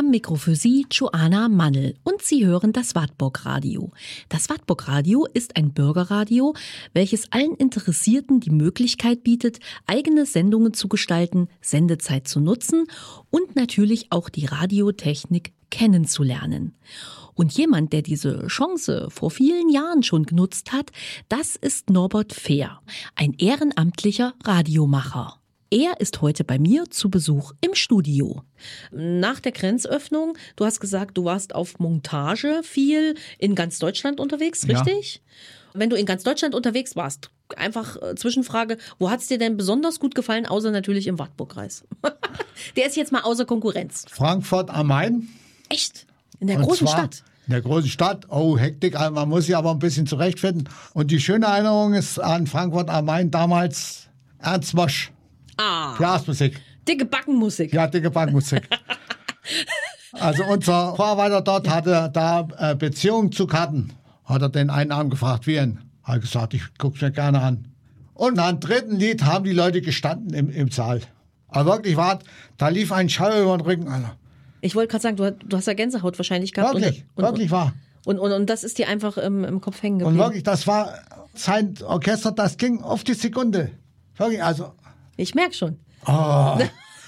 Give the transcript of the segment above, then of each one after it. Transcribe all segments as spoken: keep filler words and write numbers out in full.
Am Mikro für Sie Joanna Mannl und Sie hören das Wartburg-Radio. Das Wartburg-Radio ist ein Bürgerradio, welches allen Interessierten die Möglichkeit bietet, eigene Sendungen zu gestalten, Sendezeit zu nutzen und natürlich auch die Radiotechnik kennenzulernen. Und jemand, der diese Chance vor vielen Jahren schon genutzt hat, das ist Norbert Fehr, ein ehrenamtlicher Radiomacher. Er ist heute bei mir zu Besuch im Studio. Nach der Grenzöffnung, du hast gesagt, du warst auf Montage viel in ganz Deutschland unterwegs, richtig? Ja. Wenn du in ganz Deutschland unterwegs warst, einfach äh, Zwischenfrage, wo hat es dir denn besonders gut gefallen, außer natürlich im Wartburg-Kreis? Der ist jetzt mal außer Konkurrenz. Frankfurt am Main. Echt? In der Und großen zwar Stadt? In der großen Stadt. Oh, Hektik, also man muss sich aber ein bisschen zurechtfinden. Und die schöne Erinnerung ist an Frankfurt am Main damals Ernst Mosch. Ah, Blasmusik. dicke Backenmusik. Ja, dicke Backenmusik. Also unser Vorarbeiter dort hatte da äh, Beziehung zu Karten. Hat er den einen Abend gefragt, wie ein? Hat gesagt, ich guck's mir gerne an. Und nach dem dritten Lied haben die Leute gestanden im, im Saal. Aber wirklich war, da lief ein Schauer über den Rücken. Also. Ich wollte gerade sagen, du, du hast ja Gänsehaut wahrscheinlich gehabt. Wirklich, und, wirklich und, wahr. Und, und, und das ist dir einfach im, im Kopf hängen geblieben. Und wirklich, das war sein Orchester, das ging auf die Sekunde. Wirklich, also. Ich merke schon. Oh.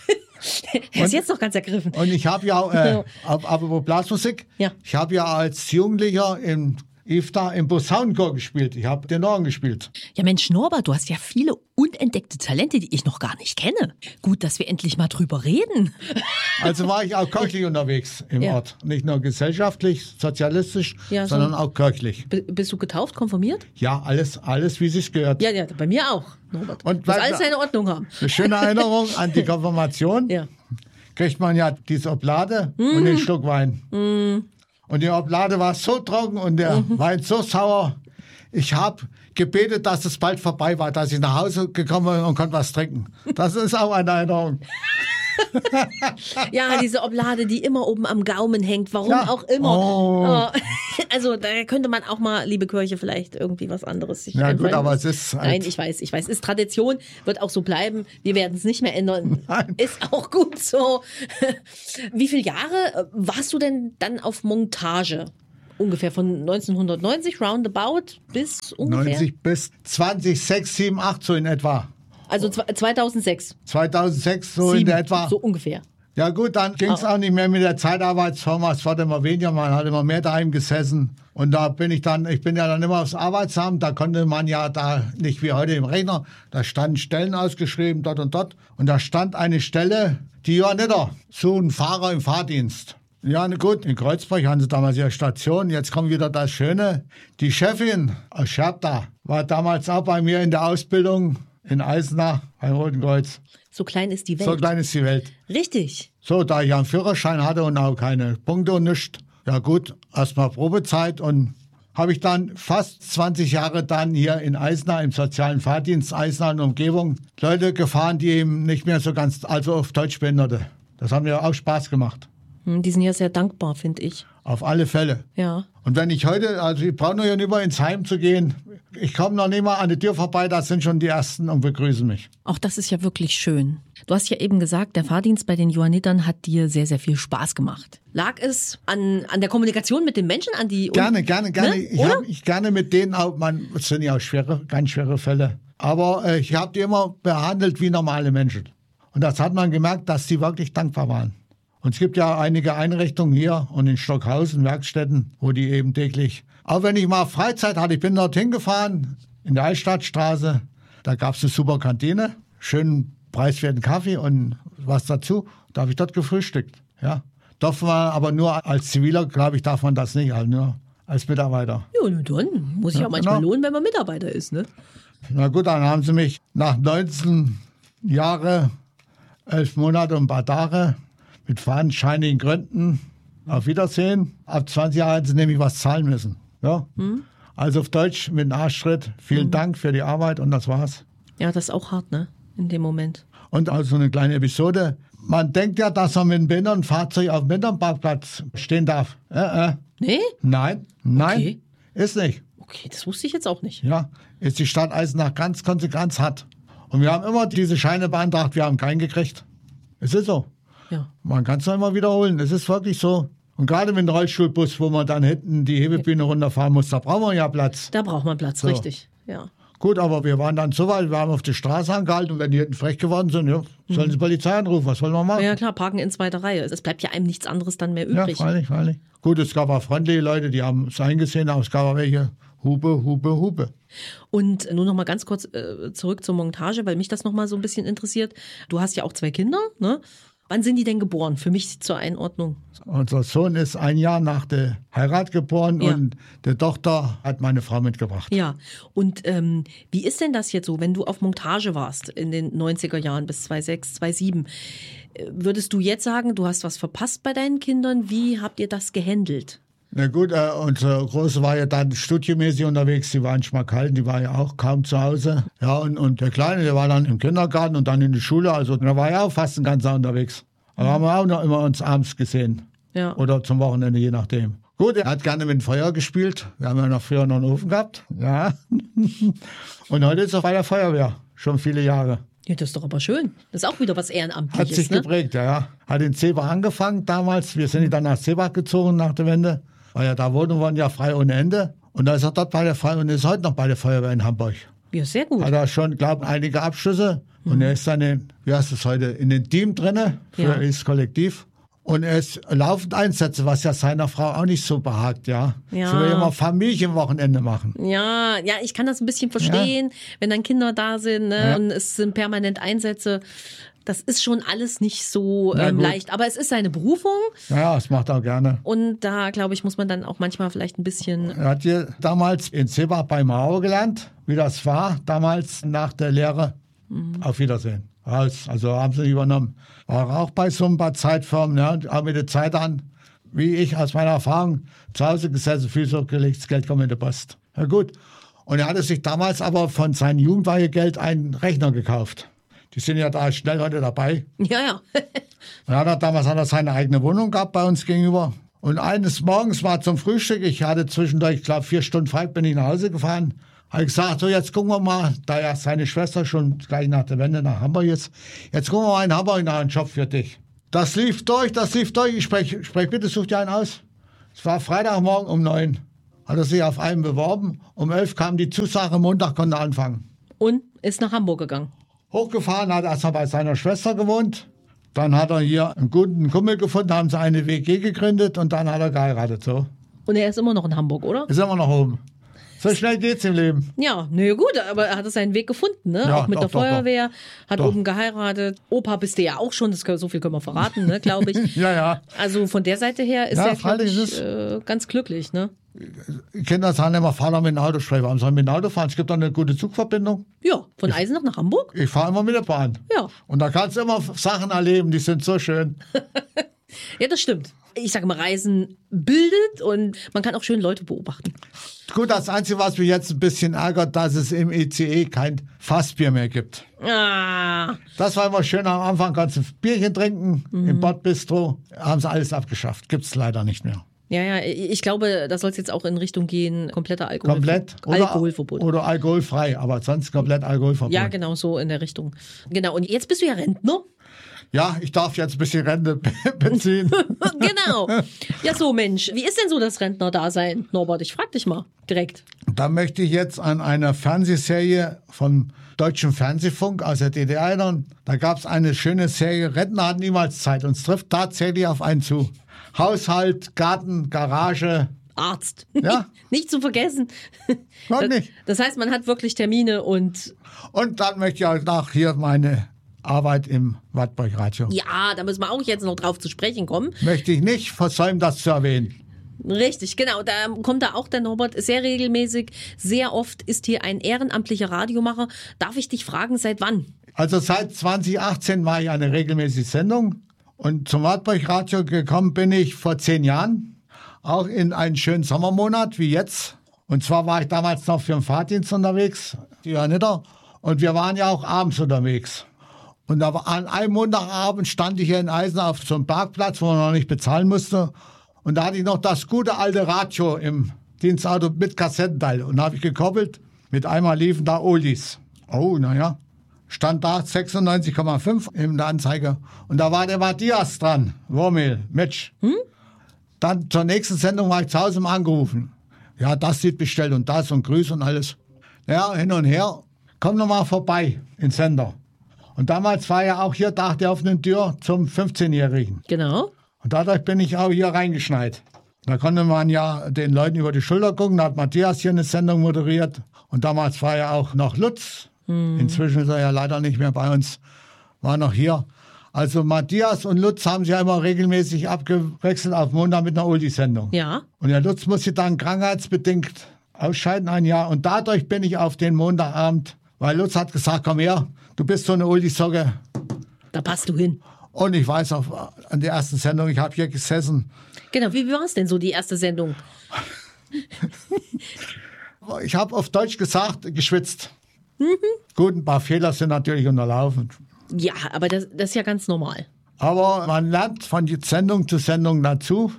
Er ist jetzt noch ganz ergriffen. Und ich habe ja, äh, apropos Blasmusik, ja. ich habe ja als Jugendlicher im I F T A im Posaunenchor gespielt. Ich habe den Orgel gespielt. Ja Mensch, Norbert, du hast ja viele unentdeckte Talente, die ich noch gar nicht kenne. Gut, dass wir endlich mal drüber reden. Also war ich auch kirchlich unterwegs im ja. Ort. Nicht nur gesellschaftlich, sozialistisch, ja, so sondern auch kirchlich. B- bist du getauft, konfirmiert? Ja, alles, alles wie sich's gehört. Ja, ja, bei mir auch, Norbert. Und muss alles seine Ordnung haben. Eine schöne Erinnerung an die Konfirmation. Ja. Kriegt man ja diese Oblade mm. und den Schluck Wein. Mm. Und die Oblade war so trocken und der mhm. Wein so sauer. Ich habe gebetet, dass es bald vorbei war, dass ich nach Hause gekommen bin und konnte was trinken. Das ist auch eine Erinnerung. Ja, diese Oblade, die immer oben am Gaumen hängt, warum ja. auch immer. Oh. Also da könnte man auch mal, liebe Kirche, vielleicht irgendwie was anderes sich Ja einfallen. gut, aber es ist halt Nein, ich weiß, ich weiß, ist Tradition, wird auch so bleiben. Wir werden es nicht mehr ändern. Nein. Ist auch gut so. Wie viele Jahre warst du denn dann auf Montage? Ungefähr von neunzehnhundertneunzig, roundabout, bis ungefähr? neunzig bis zwanzig sechs, sieben, acht, so in etwa. Also zweitausendsechs? zweitausendsechs, so sieben, in etwa. So ungefähr. Ja gut, dann ging es auch nicht mehr mit der Zeitarbeitsfirma. Es wurde immer weniger, man hat immer mehr daheim gesessen. Und da bin ich dann, ich bin ja dann immer aufs Arbeitsamt, da konnte man ja da nicht wie heute im Rechner, da standen Stellen ausgeschrieben, dort und dort. Und da stand eine Stelle, die Johanniter, suchen Fahrer im Fahrdienst. Ja, gut, in Kreuzberg hatten sie damals ihre Station. Jetzt kommt wieder das Schöne. Die Chefin aus Scherbda war damals auch bei mir in der Ausbildung in Eisenach beim Roten Kreuz. So klein ist die Welt. So klein ist die Welt. Richtig. So, da ich einen Führerschein hatte und auch keine Punkte und nichts. Ja gut, erstmal Probezeit und habe ich dann fast zwanzig Jahre dann hier in Eisenach im sozialen Fahrdienst, Eisenach und Umgebung, Leute gefahren, die eben nicht mehr so ganz, also auf Deutsch behinderte. Das hat mir auch Spaß gemacht. Die sind ja sehr dankbar, finde ich. Auf alle Fälle. Ja. Und wenn ich heute, also ich brauche nur hier nicht mehr ins Heim zu gehen, ich komme noch nicht mal an die Tür vorbei, da sind schon die Ersten und begrüßen mich. Auch das ist ja wirklich schön. Du hast ja eben gesagt, der Fahrdienst bei den Johannitern hat dir sehr, sehr viel Spaß gemacht. Lag es an, an der Kommunikation mit den Menschen, an die... Gerne, gerne, gerne. Ne? Ich habe mich gerne mit denen auch, man, das sind ja auch schwere, ganz schwere Fälle, aber äh, ich habe die immer behandelt wie normale Menschen. Und das hat man gemerkt, dass die wirklich dankbar waren. Und es gibt ja einige Einrichtungen hier und in Stockhausen, Werkstätten, wo die eben täglich, auch wenn ich mal Freizeit hatte, ich bin dorthin gefahren, in der Altstadtstraße, da gab es eine super Kantine, schönen preiswerten Kaffee und was dazu, da habe ich dort gefrühstückt. Ja. Darf man aber nur als Ziviler, glaube ich, darf man das nicht, also nur als Mitarbeiter. Ja, nun dann muss ich ja, auch manchmal genau. lohnen, wenn man Mitarbeiter ist, ne? Na gut, dann haben sie mich nach neunzehn Jahren, elf Monate und ein paar Tage mit fadenscheinigen Gründen auf Wiedersehen. Ab zwanzig Jahren hätten sie nämlich was zahlen müssen. Ja? Mhm. Also auf Deutsch mit einem Arschtritt. Vielen mhm. Dank für die Arbeit und das war's. Ja, das ist auch hart, ne? In dem Moment. Und also eine kleine Episode. Man denkt ja, dass man mit einem Behindertenfahrzeug auf dem Behindertenparkplatz stehen darf. Äh, äh. Nee? Nein, nein, okay. Ist nicht. Okay, das wusste ich jetzt auch nicht. Ja, ist die Stadt Eisenach ganz konsequent hat. Und wir haben immer diese Scheine beantragt, wir haben keinen gekriegt. Es ist so. Ja. Man kann es noch immer wiederholen. Es ist wirklich so. Und gerade mit dem Rollstuhlbus, wo man dann hinten die Hebebühne runterfahren muss, da braucht man ja Platz. Da braucht man Platz, So. richtig. Ja. Gut, aber wir waren dann so weit, wir haben auf die Straße angehalten und wenn die hinten frech geworden sind, ja, sollen sie die Polizei anrufen, was wollen wir machen? Ja klar, parken in zweiter Reihe. Es bleibt ja einem nichts anderes dann mehr Ja, übrig. freilich, freilich. Gut, es gab auch freundliche Leute, die haben es eingesehen, aber es gab auch welche, Hupe, Hupe, Hupe. Und nur noch mal ganz kurz äh, zurück zur Montage, weil mich das noch mal so ein bisschen interessiert. Du hast ja auch zwei Kinder, ne? Wann sind die denn geboren? Für mich zur Einordnung. Unser Sohn ist ein Jahr nach der Heirat geboren Ja. und die Tochter hat meine Frau mitgebracht. Ja, und ähm, wie ist denn das jetzt so, wenn du auf Montage warst in den neunziger Jahren bis zweitausendsechs, zweitausendsieben? Äh, Würdest du jetzt sagen, du hast was verpasst bei deinen Kindern? Wie habt ihr das gehandelt? Na gut, äh, unsere Große war ja dann studiomäßig unterwegs, die war in Schmalkalden, die war ja auch kaum zu Hause. Ja, und, und der Kleine, der war dann im Kindergarten und dann in die Schule, also da war ja auch fast ein ganzer unterwegs. Aber haben wir auch noch immer uns abends gesehen. Ja. Oder zum Wochenende, je nachdem. Gut, er hat gerne mit dem Feuer gespielt. Wir haben ja noch früher noch einen Ofen gehabt. Ja. Und heute ist er bei der Feuerwehr. Schon viele Jahre. Ja, das ist doch aber schön. Das ist auch wieder was Hat Ehrenamtliches, sich ne? geprägt, ja, ja. Hat in Seebach angefangen damals. Wir sind dann nach Seebach gezogen nach der Wende. Weil ja da wohnen wir ja frei ohne Ende. Und da ist er dort bei der Feuerwehr und ist heute noch bei der Feuerwehr in Hamburg. Ja, sehr gut. Hat er schon, glaube ich, einige Abschlüsse. Und er ist dann, in, wie heißt es heute, in den Team drinne für Ja. das Kollektiv. Und er ist laufend Einsätze, was ja seiner Frau auch nicht so behagt, ja. Ja. Sie will immer Familienwochenende machen. Ja, ja, ich kann das ein bisschen verstehen, wenn dann Kinder da sind, ne, Ja. und es sind permanent Einsätze. Das ist schon alles nicht so Na ähm, gut. leicht. Aber es ist seine Berufung Ja, das macht er auch gerne. und da, glaube ich, muss man dann auch manchmal vielleicht ein bisschen. Er hat hier damals in Seebach bei Mauer gelernt, wie das war, damals nach der Lehre. Auf Wiedersehen. Raus. Also haben sie übernommen. War auch bei so ein paar Zeitfirmen, ja, auch mit der Zeit an, wie ich aus meiner Erfahrung zu Hause gesessen, Füße hochgelegt, das Geld kommt in die Post. Ja gut. Und er hatte sich damals aber von seinem Jugendweihegeld einen Rechner gekauft. Die sind ja da schnell heute dabei. Ja, ja. Und hat er, damals hat er seine eigene Wohnung gehabt bei uns gegenüber. Und eines Morgens war zum Frühstück, ich hatte zwischendurch, ich glaube, vier Stunden frei, bin ich nach Hause gefahren. Habe ich gesagt, so jetzt gucken wir mal, da ja seine Schwester schon gleich nach der Wende nach Hamburg ist, jetzt gucken wir mal in Hamburg nach einen Job für dich. Das lief durch, das lief durch. Ich spreche, sprech bitte, such dir einen aus. Es war Freitagmorgen um neun. Hat er sich auf einen beworben. Um elf kam die Zusage, Montag konnte er anfangen. Und ist nach Hamburg gegangen. Hochgefahren, hat erstmal bei seiner Schwester gewohnt. Dann hat er hier einen guten Kumpel gefunden, haben sie eine W G gegründet und dann hat er geheiratet. So. Und er ist immer noch in Hamburg, oder? Ist immer noch oben. So schnell geht's im Leben. Ja, nö, gut, aber er hat seinen Weg gefunden, ne? Ja, auch mit doch, der doch, Feuerwehr, hat Doch. oben geheiratet. Opa bist du ja auch schon, das, so viel können wir verraten, ne, glaube ich. Ja, ja. Also von der Seite her ist Ja, er, glaube freilich ich, ist es- äh, ganz glücklich, ne? Kinder sagen immer, fahr doch mit dem Auto. Sprich, warum soll ich mit dem Auto fahren? Es gibt doch eine gute Zugverbindung. Ja, von Eisenach nach Hamburg? Ich fahre immer mit der Bahn. Ja. Und da kannst du immer Sachen erleben, die sind so schön. Ja, das stimmt. Ich sage mal, Reisen bildet und man kann auch schön Leute beobachten. Gut, das Einzige, was mich jetzt ein bisschen ärgert, dass es im I C E kein Fassbier mehr gibt. Ah, Das war immer schön am Anfang, kannst du ein Bierchen trinken im Bordbistro. Haben sie alles abgeschafft. Gibt es leider nicht mehr. ja, ja, ich glaube, da soll es jetzt auch in Richtung gehen, kompletter Alkohol. Komplett. Oder, Alkoholverbot. Oder alkoholfrei, aber sonst komplett Alkoholverbot. Ja, genau, so in der Richtung. Genau, und jetzt bist du ja Rentner. Ja, ich darf jetzt ein bisschen Rente beziehen. Genau. Ja, so Mensch, wie ist denn so das Rentner-Dasein, Norbert? Ich frag dich mal direkt. Da möchte ich jetzt an eine Fernsehserie vom Deutschen Fernsehfunk aus der D D R erinnern. Da gab es eine schöne Serie, Rentner hatten niemals Zeit. Und es trifft tatsächlich auf einen zu. Haushalt, Garten, Garage. Arzt. Ja. Nicht zu vergessen. Wirklich. Das heißt, man hat wirklich Termine und Und dann möchte ich auch nach hier meine Arbeit im Wartburg-Radio. ja, da müssen wir auch jetzt noch drauf zu sprechen kommen. Möchte ich nicht versäumen, das zu erwähnen. Richtig, genau. Da kommt da auch der Norbert sehr regelmäßig. Sehr oft ist hier ein ehrenamtlicher Radiomacher. Darf ich dich fragen, seit wann? Also seit zwanzig achtzehn mache ich eine regelmäßige Sendung. Und zum Wartburg-Radio gekommen bin ich vor zehn Jahren. Auch in einen schönen Sommermonat wie jetzt. Und zwar war ich damals noch für den Fahrdienst unterwegs, die Johanniter. Und wir waren ja auch abends unterwegs. Und da war, an einem Montagabend stand ich hier in Eisenach auf so einem Parkplatz, wo man noch nicht bezahlen musste. Und da hatte ich noch das gute alte Radio im Dienstauto mit Kassettenteil. Und da habe ich gekoppelt, mit einmal liefen da Oldies. Oh, naja, stand da sechsundneunzig Komma fünf in der Anzeige. Und da war der Matthias dran, Wurmel, Mitch. Hm? Dann zur nächsten Sendung war ich zu Hause mal angerufen. Ja, das sieht bestellt und das und Grüß und alles. Ja, hin und her. Komm noch mal vorbei ins Sender. Und damals war ja auch hier Tag der offenen Tür zum fünfzehnjährigen. Genau. Und dadurch bin ich auch hier reingeschneit. Da konnte man ja den Leuten über die Schulter gucken. Da hat Matthias hier eine Sendung moderiert. Und damals war ja auch noch Lutz. Hm. Inzwischen ist er ja leider nicht mehr bei uns. War noch hier. Also Matthias und Lutz haben sich ja immer regelmäßig abgewechselt auf Montag mit einer Oldie-Sendung. Ja. Und der Lutz musste dann krankheitsbedingt ausscheiden ein Jahr. Und dadurch bin ich auf den Montagabend, weil Lutz hat gesagt, komm her, du bist so eine Oldie-Socke. Da passt du hin. Und ich weiß auch an der ersten Sendung, ich habe hier gesessen. Genau, wie war es denn so, die erste Sendung? Ich habe auf Deutsch gesagt, geschwitzt. Mhm. Gut, ein paar Fehler sind natürlich unterlaufen. Ja, aber das, das ist ja ganz normal. Aber man lernt von Sendung zu Sendung dazu.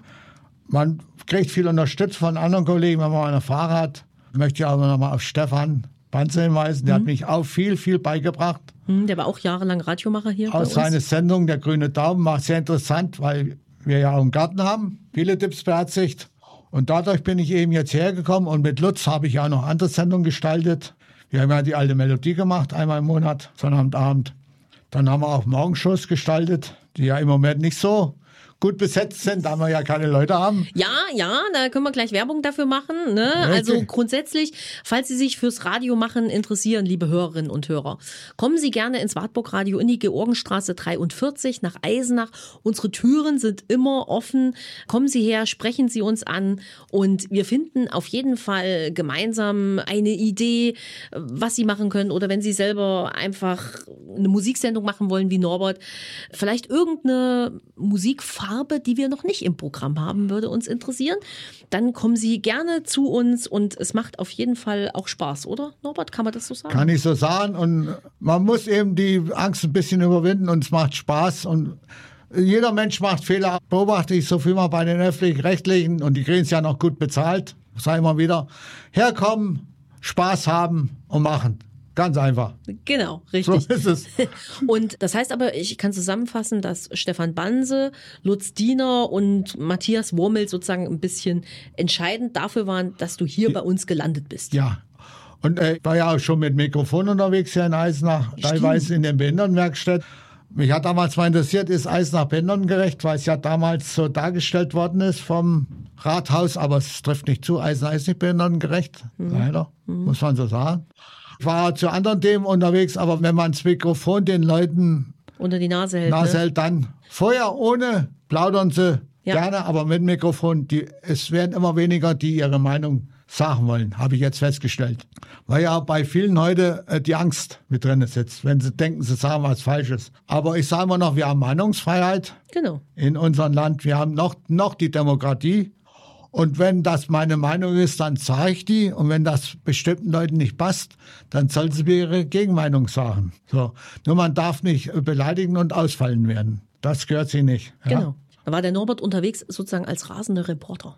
Man kriegt viel Unterstützung von anderen Kollegen, wenn man eine Frage hat. Ich möchte ja auch noch mal auf Stefan Banse hinweisen. Der mhm. hat mich auch viel, viel beigebracht. Mhm, der war auch jahrelang Radiomacher hier Aus seiner Sendung, der Grüne Daumen, war sehr interessant, weil wir ja auch einen Garten haben. Viele Tipps beherzigt. Und dadurch bin ich eben jetzt hergekommen. Und mit Lutz habe ich ja noch andere Sendungen gestaltet. Wir haben ja die alte Melodie gemacht, einmal im Monat, Sonnabendabend. Dann haben wir auch Morgenshows gestaltet, die ja im Moment nicht so gut besetzt sind, da wir ja keine Leute haben. Ja, ja, da können wir gleich Werbung dafür machen. Ne? Also grundsätzlich, falls Sie sich fürs Radio machen interessieren, liebe Hörerinnen und Hörer, kommen Sie gerne ins Wartburg Radio in die Georgenstraße dreiundvierzig nach Eisenach. Unsere Türen sind immer offen. Kommen Sie her, sprechen Sie uns an und wir finden auf jeden Fall gemeinsam eine Idee, was Sie machen können. Oder wenn Sie selber einfach eine Musiksendung machen wollen wie Norbert, vielleicht irgendeine Musikfarbe, die wir noch nicht im Programm haben, würde uns interessieren. Dann kommen Sie gerne zu uns und es macht auf jeden Fall auch Spaß, oder Norbert? Kann man das so sagen? Kann ich so sagen und man muss eben die Angst ein bisschen überwinden und es macht Spaß und jeder Mensch macht Fehler. Beobachte ich so viel mal bei den Öffentlich-Rechtlichen und die kriegen es ja noch gut bezahlt. Sag ich mal wieder, herkommen, Spaß haben und machen. Ganz einfach. Genau, richtig. So ist es. Und das heißt aber, ich kann zusammenfassen, dass Stefan Banse, Lutz Diener und Matthias Wurmel sozusagen ein bisschen entscheidend dafür waren, dass du hier bei uns gelandet bist. Ja. Und äh, ich war ja auch schon mit Mikrofon unterwegs hier in Eisenach, teilweise in den Behindertenwerkstätten. Mich hat damals mal interessiert, ist Eisenach behindertengerecht, weil es ja damals so dargestellt worden ist vom Rathaus, aber es trifft nicht zu. Eisenach ist nicht behindertengerecht, mhm. leider, mhm. muss man so sagen. Ich war zu anderen Themen unterwegs, aber wenn man das Mikrofon den Leuten unter die Nase hält, Nase ne? hält dann vorher ohne plaudern sie ja. gerne, aber mit Mikrofon, die, es werden immer weniger, die ihre Meinung sagen wollen, habe ich jetzt festgestellt. Weil ja bei vielen heute äh, die Angst mit drin sitzt, wenn sie denken, sie sagen was Falsches. Aber ich sage immer noch, wir haben Meinungsfreiheit genau. in unserem Land, wir haben noch, noch die Demokratie. Und wenn das meine Meinung ist, dann sage ich die. Und wenn das bestimmten Leuten nicht passt, dann sollen sie mir ihre Gegenmeinung sagen. So. Nur man darf nicht beleidigen und ausfallen werden. Das gehört sich nicht. Ja? Genau. Da war der Norbert unterwegs sozusagen als rasender Reporter.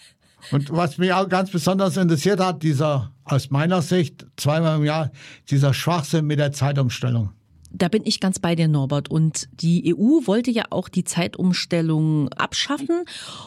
Und was mich auch ganz besonders interessiert hat, dieser, aus meiner Sicht, zweimal im Jahr, dieser Schwachsinn mit der Zeitumstellung. Da bin ich ganz bei dir, Norbert. Und die E U wollte ja auch die Zeitumstellung abschaffen.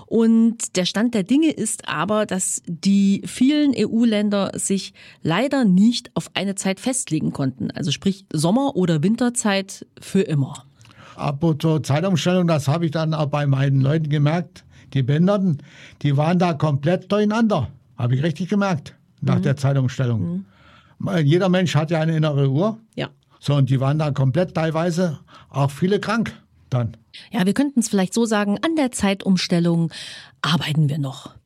Und der Stand der Dinge ist aber, dass die vielen E U-Länder sich leider nicht auf eine Zeit festlegen konnten. Also sprich Sommer- oder Winterzeit für immer. Apropos Zeitumstellung, das habe ich dann auch bei meinen Leuten gemerkt. Die Behinderten, die waren da komplett durcheinander. Habe ich richtig gemerkt, nach mhm. der Zeitumstellung. Mhm. Jeder Mensch hat ja eine innere Uhr. Ja. So, und die waren da komplett teilweise auch viele krank dann. Ja, wir könnten es vielleicht so sagen, an der Zeitumstellung arbeiten wir noch.